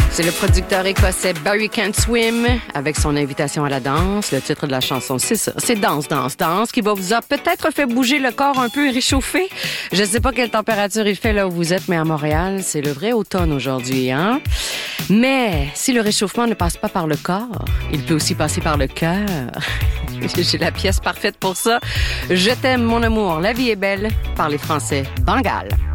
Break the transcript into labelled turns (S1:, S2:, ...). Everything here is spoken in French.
S1: C'est le producteur écossais Barry Can't Swim avec son invitation à la danse. Le titre de la chanson, c'est ça. C'est Danse, danse, danse qui va vous a peut-être fait bouger le corps un peu et réchauffer. Je sais pas quelle température il fait là où vous êtes, mais à Montréal, c'est le vrai automne aujourd'hui, hein? Mais si le réchauffement ne passe pas par le corps, il peut aussi passer par le cœur. J'ai la pièce parfaite pour ça. Je t'aime, mon amour. La vie est belle par les Français. Bengale.